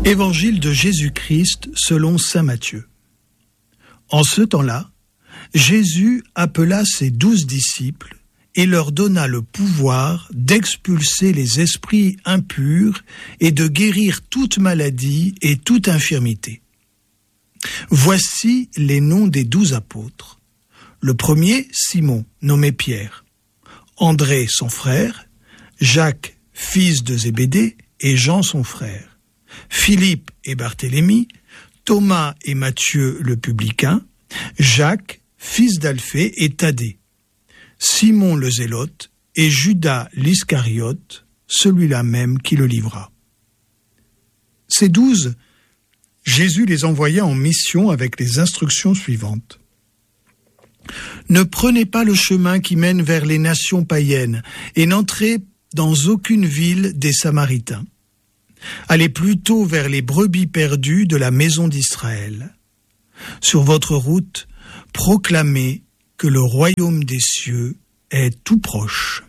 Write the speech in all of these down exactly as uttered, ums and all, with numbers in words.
Évangile de Jésus-Christ selon saint Matthieu. En ce temps-là, Jésus appela ses douze disciples et leur donna le pouvoir d'expulser les esprits impurs et de guérir toute maladie et toute infirmité. Voici les noms des douze apôtres. Le premier, Simon, nommé Pierre. André, son frère. Jacques, fils de Zébédée, et Jean, son frère. Philippe et Barthélemy, Thomas et Matthieu le publicain, Jacques, fils d'Alphée et Thaddée, Simon le Zélote et Judas l'Iscariote, celui-là même qui le livra. Ces douze, Jésus les envoya en mission avec les instructions suivantes. Ne prenez pas le chemin qui mène vers les nations païennes et n'entrez dans aucune ville des Samaritains. Allez plutôt vers les brebis perdues de la maison d'Israël. Sur votre route, proclamez que le royaume des cieux est tout proche.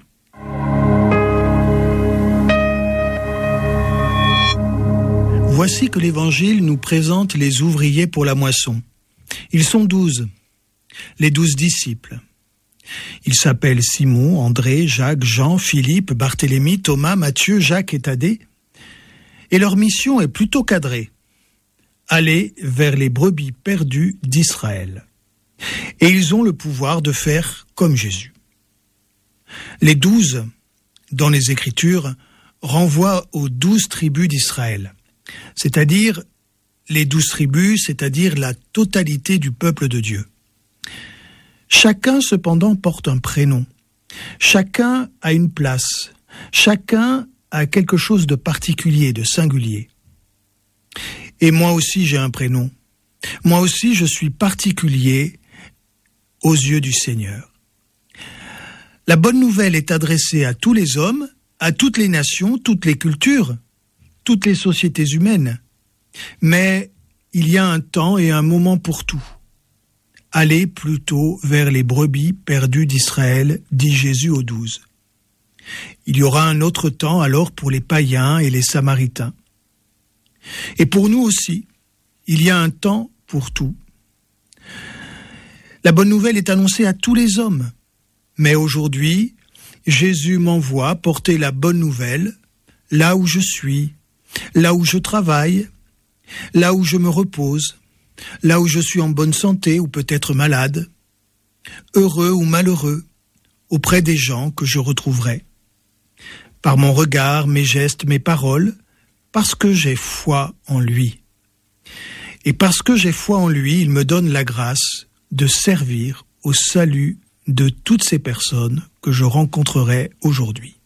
Voici que l'Évangile nous présente les ouvriers pour la moisson. Ils sont douze, les douze disciples. Ils s'appellent Simon, André, Jacques, Jean, Philippe, Barthélemy, Thomas, Matthieu, Jacques et Thaddée. Et leur mission est plutôt cadrée. Aller vers les brebis perdues d'Israël. Et ils ont le pouvoir de faire comme Jésus. Les douze, dans les Écritures, renvoient aux douze tribus d'Israël. C'est-à-dire les douze tribus, c'est-à-dire la totalité du peuple de Dieu. Chacun, cependant, porte un prénom. Chacun a une place. Chacun a quelque chose de particulier, de singulier. Et moi aussi, j'ai un prénom. Moi aussi, je suis particulier aux yeux du Seigneur. La bonne nouvelle est adressée à tous les hommes, à toutes les nations, toutes les cultures, toutes les sociétés humaines. Mais il y a un temps et un moment pour tout. Allez plutôt vers les brebis perdues d'Israël, dit Jésus aux douze. Il y aura un autre temps alors pour les païens et les samaritains. Et pour nous aussi, il y a un temps pour tout. La bonne nouvelle est annoncée à tous les hommes. Mais aujourd'hui, Jésus m'envoie porter la bonne nouvelle là où je suis, là où je travaille, là où je me repose, là où je suis en bonne santé ou peut-être malade, heureux ou malheureux, auprès des gens que je retrouverai. Par mon regard, mes gestes, mes paroles, parce que j'ai foi en lui. Et parce que j'ai foi en lui, il me donne la grâce de servir au salut de toutes ces personnes que je rencontrerai aujourd'hui.